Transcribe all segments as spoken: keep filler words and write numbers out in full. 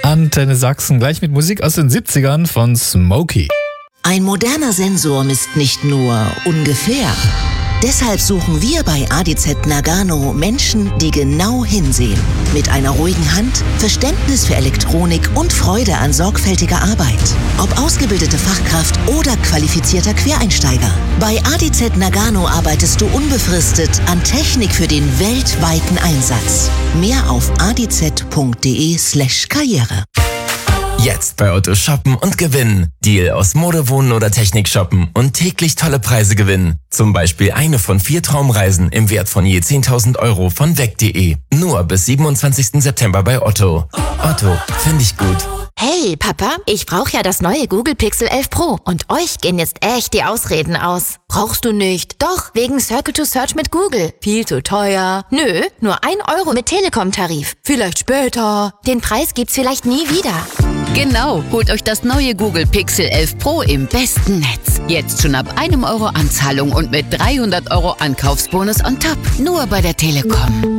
Antenne Sachsen, gleich mit Musik aus den siebzigern von Smokey. Ein moderner Sensor misst nicht nur ungefähr. Deshalb suchen wir bei A D Z Nagano Menschen, die genau hinsehen. Mit einer ruhigen Hand, Verständnis für Elektronik und Freude an sorgfältiger Arbeit. Ob ausgebildete Fachkraft oder qualifizierter Quereinsteiger. Bei A D Z Nagano arbeitest du unbefristet an Technik für den weltweiten Einsatz. Mehr auf a d z punkt d e slash karriere. Jetzt bei Otto shoppen und gewinnen. Deal aus Mode, Wohnen oder Technik shoppen und täglich tolle Preise gewinnen. Zum Beispiel eine von vier Traumreisen im Wert von je zehntausend Euro von weg punkt de. Nur bis siebenundzwanzigsten September bei Otto. Otto, finde ich gut. Hey, Papa, ich brauche ja das neue Google Pixel elf Pro und euch gehen jetzt echt die Ausreden aus. Brauchst du nicht? Doch, wegen Circle to Search mit Google. Viel zu teuer. Nö, nur ein Euro mit Telekom-Tarif. Vielleicht später. Den Preis gibt's vielleicht nie wieder. Genau, holt euch das neue Google Pixel elf Pro im besten Netz. Jetzt schon ab einem Euro Anzahlung und mit dreihundert Euro Ankaufsbonus on top. Nur bei der Telekom.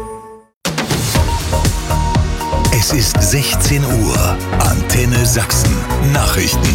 Es ist sechzehn Uhr. Antenne Sachsen. Nachrichten.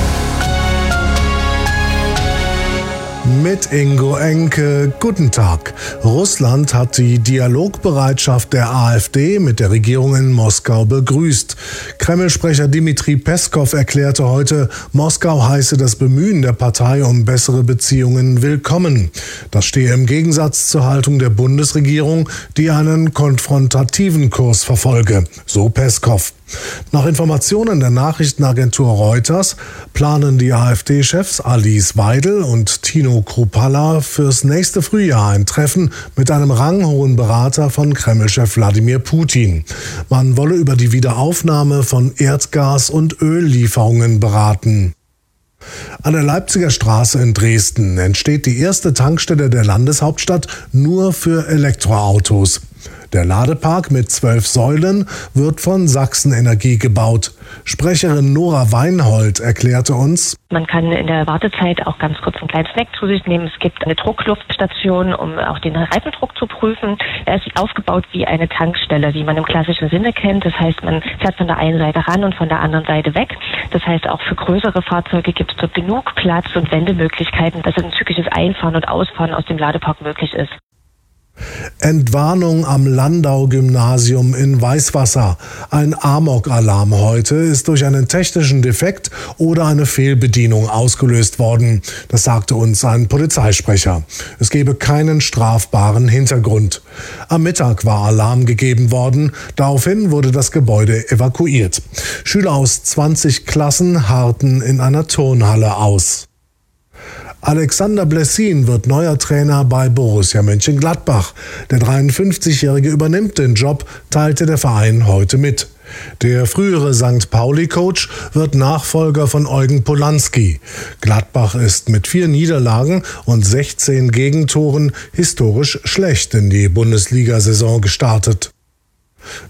Mit Ingo Enke, guten Tag. Russland hat die Dialogbereitschaft der AfD mit der Regierung in Moskau begrüßt. Kreml-Sprecher Dmitri Peskow erklärte heute, Moskau heiße das Bemühen der Partei um bessere Beziehungen willkommen. Das stehe im Gegensatz zur Haltung der Bundesregierung, die einen konfrontativen Kurs verfolge, so Peskow. Nach Informationen der Nachrichtenagentur Reuters planen die AfD-Chefs Alice Weidel und Tino Kruppalla fürs nächste Frühjahr ein Treffen mit einem ranghohen Berater von Kreml-Chef Wladimir Putin. Man wolle über die Wiederaufnahme von Erdgas- und Öllieferungen beraten. An der Leipziger Straße in Dresden entsteht die erste Tankstelle der Landeshauptstadt nur für Elektroautos. Der Ladepark mit zwölf Säulen wird von Sachsen Energie gebaut. Sprecherin Nora Weinhold erklärte uns: Man kann in der Wartezeit auch ganz kurz einen kleinen Snack zu sich nehmen. Es gibt eine Druckluftstation, um auch den Reifendruck zu prüfen. Er ist aufgebaut wie eine Tankstelle, wie man im klassischen Sinne kennt. Das heißt, man fährt von der einen Seite ran und von der anderen Seite weg. Das heißt, auch für größere Fahrzeuge gibt es dort genug Platz und Wendemöglichkeiten, dass ein zügiges Einfahren und Ausfahren aus dem Ladepark möglich ist. Entwarnung am Landau-Gymnasium in Weißwasser. Ein Amok-Alarm heute ist durch einen technischen Defekt oder eine Fehlbedienung ausgelöst worden. Das sagte uns ein Polizeisprecher. Es gebe keinen strafbaren Hintergrund. Am Mittag war Alarm gegeben worden. Daraufhin wurde das Gebäude evakuiert. Schüler aus zwanzig Klassen harrten in einer Turnhalle aus. Alexander Blessin wird neuer Trainer bei Borussia Mönchengladbach. Der dreiundfünfzigjährige übernimmt den Job, teilte der Verein heute mit. Der frühere Sankt Pauli-Coach wird Nachfolger von Eugen Polanski. Gladbach ist mit vier Niederlagen und sechzehn Gegentoren historisch schlecht in die Bundesliga-Saison gestartet.